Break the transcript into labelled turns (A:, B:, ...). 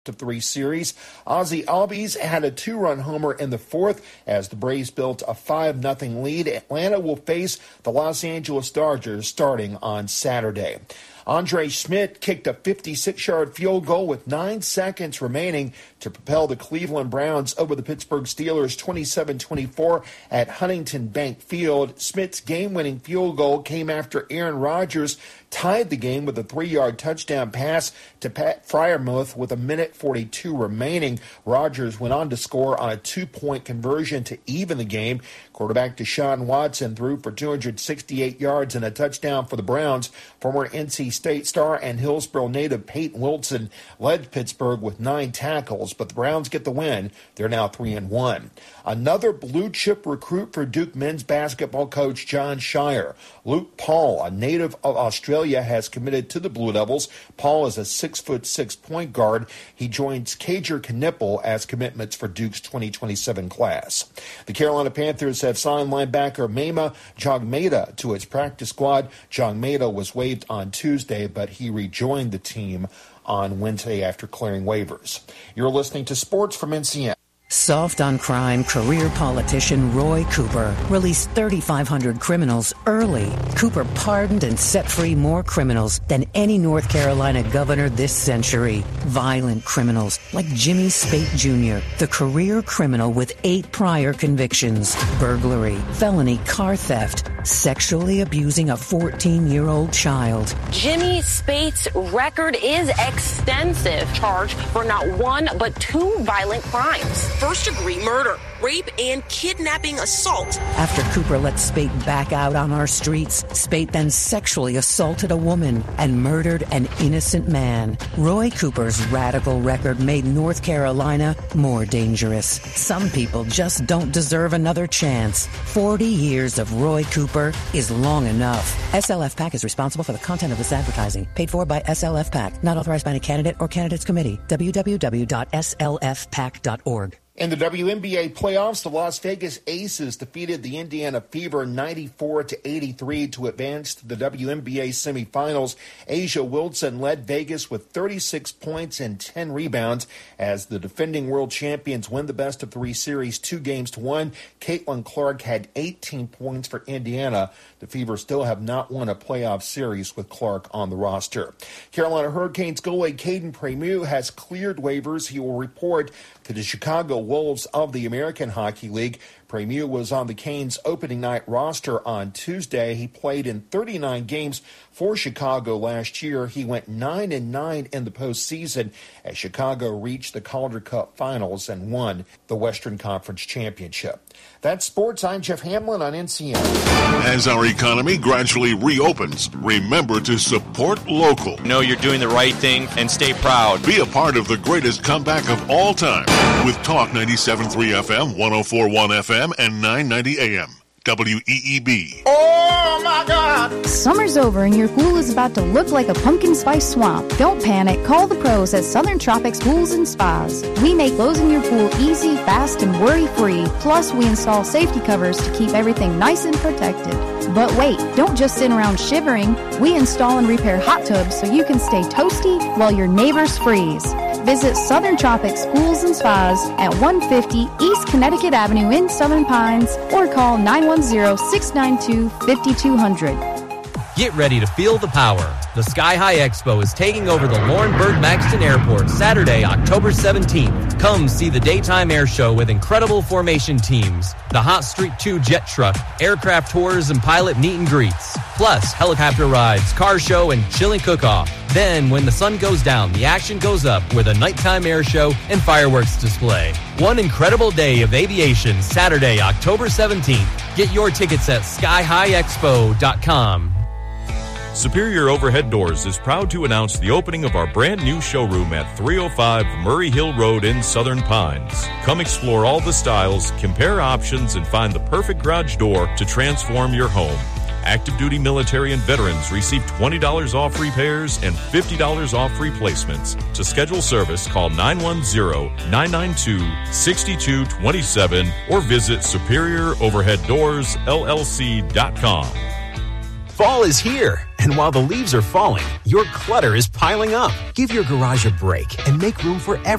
A: best-of-3 series. Ozzie Albies had a 2-run homer in the fourth as the Braves built a 5-0 lead. Atlanta will face the Los Angeles Dodgers starting on Saturday. Andre Schmidt kicked a 56-yard field goal with 9 seconds remaining to propel the Cleveland Browns over the Pittsburgh Steelers 27-24 at Huntington Bank Field. Schmidt's game-winning field goal came after Aaron Rodgers tied the game with a 3-yard touchdown pass to Pat Freiermuth with 1:42 remaining. Rodgers went on to score on a 2-point conversion to even the game. Quarterback Deshaun Watson threw for 268 yards and a touchdown for the Browns. Former NC State star and Hillsborough native Peyton Wilson led Pittsburgh with 9 tackles, but the Browns get the win. They're now 3-1. Another blue-chip recruit for Duke men's basketball coach John Shire. Luke Paul, a native of Australia, has committed to the Blue Devils. Paul is a 6'6" point guard. He joins Cager Knipple as commitments for Duke's 2027 class. The Carolina Panthers have signed linebacker Mema Jogmeda to its practice squad. Jogmeda was waived on Tuesday, but he rejoined the team on Wednesday after clearing waivers. You're listening to Sports from NCN.
B: Soft on crime, career politician Roy Cooper released 3,500 criminals early. Cooper pardoned and set free more criminals than any North Carolina governor this century. Violent criminals like Jimmy Spate Jr., the career criminal with 8 prior convictions: burglary, felony car theft, sexually abusing a 14-year-old child.
C: Jimmy Spate's record is extensive, charged for not 1 but 2 violent crimes.
D: First-degree murder, rape, and kidnapping assault.
B: After Cooper let Spate back out on our streets, Spate then sexually assaulted a woman and murdered an innocent man. Roy Cooper's radical record made North Carolina more dangerous. Some people just don't deserve another chance. 40 years of Roy Cooper is long enough. SLF PAC is responsible for the content of this advertising. Paid for by SLF PAC. Not authorized by any candidate or candidates committee. www.slfpac.org.
A: In the WNBA playoffs, the Las Vegas Aces defeated the Indiana Fever 94-83 to advance to the WNBA semifinals. Asia Wilson led Vegas with 36 points and 10 rebounds as the defending world champions win the best-of-3 series 2-1. Caitlin Clark had 18 points for Indiana. The Fever still have not won a playoff series with Clark on the roster. Carolina Hurricanes goalie Caden Premu has cleared waivers. He will report to the Chicago Wolves of the American Hockey League. Premu was on the Canes' opening night roster on Tuesday. He played in 39 games for Chicago last year. He went 9-9 in the postseason as Chicago reached the Calder Cup Finals and won the Western Conference Championship. That's sports. I'm Jeff Hamlin on NCN.
E: As our economy gradually reopens, remember to support local.
F: Know you're doing the right thing and stay proud.
E: Be a part of the greatest comeback of all time with Talk 97.3 FM, 104.1 FM, and 990 AM. WEEB.
G: Oh my God! Summer's over and your pool is about to look like a pumpkin spice swamp. Don't panic. Call the pros at Southern Tropics Pools and Spas. We make closing your pool easy, fast, and worry-free. Plus, we install safety covers to keep everything nice and protected. But wait, don't just sit around shivering. We install and repair hot tubs so you can stay toasty while your neighbors freeze. Visit Southern Tropics Pools and Spas at 150 East Connecticut Avenue in Southern Pines or call 910-692-5200.
H: Get ready to feel the power. The Sky High Expo is taking over the Laurinburg-Maxton Airport Saturday, October 17th. Come see the daytime air show with incredible formation teams, the Hot Streak 2 jet truck, aircraft tours, and pilot meet and greets. Plus, helicopter rides, car show, and chilling cook-off. Then, when the sun goes down, the action goes up with a nighttime air show and fireworks display. One incredible day of aviation, Saturday, October 17th. Get your tickets at skyhighexpo.com.
I: Superior Overhead Doors is proud to announce the opening of our brand new showroom at 305 Murray Hill Road in Southern Pines. Come explore all the styles, compare options, and find the perfect garage door to transform your home. Active duty military and veterans receive $20 off repairs and $50 off replacements. To schedule service, call 910-992-6227 or visit SuperiorOverheadDoorsLLC.com.
J: Fall is here, and while the leaves are falling, your clutter is piling up. Give your garage a break and make room for everything.